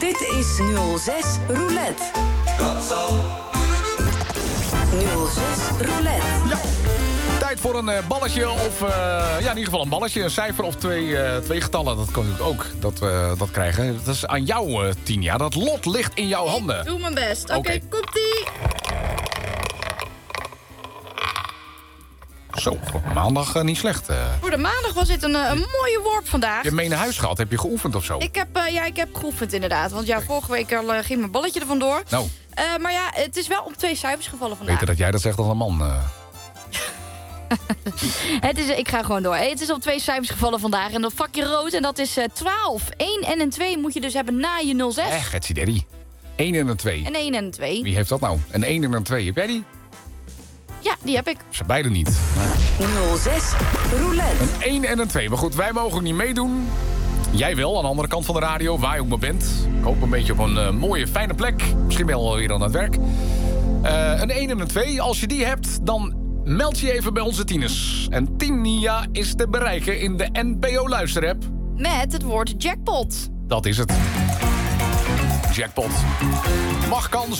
Dit is 06 Roulette. 06 Roulette. Ja. Tijd voor een balletje of... in ieder geval een balletje, een cijfer of twee getallen. Dat kan natuurlijk ook, dat we dat krijgen. Dat is aan jou, Tinja. Dat lot ligt in jouw handen. Ik doe mijn best. Oké, komt-ie. Zo, voor maandag niet slecht. Voor de maandag was dit een mooie worp vandaag. Je hebt mee naar huis gehad. Heb je geoefend of zo? Ik heb geoefend inderdaad. Want vorige week ging mijn balletje er vandoor. Nou. Maar ja, het is wel op 2 cijfers gevallen vandaag. Beter dat jij dat zegt als een man. Ik ga gewoon door. Het is op 2 cijfers gevallen vandaag. En dat vakje rood, en dat is 12. 1 en een 2 moet je dus hebben na je 06. Echt, het idee. 1 en een 2. Een 1 en een 2. Wie heeft dat nou? Een 1 en een 2. Heb jij die? Ja, die heb ik. Ze beide niet. 06 Roulette. Een 1 en een 2. Maar goed, wij mogen niet meedoen. Jij wel, aan de andere kant van de radio, waar je ook maar bent. Ik hoop een beetje op een mooie, fijne plek. Misschien ben je alweer aan het werk. Een 1 en een 2. Als je die hebt, dan meld je even bij onze tieners. En Tinja is te bereiken in de NPO-luisterapp. Met het woord jackpot. Dat is het. Jackpot. Mag kans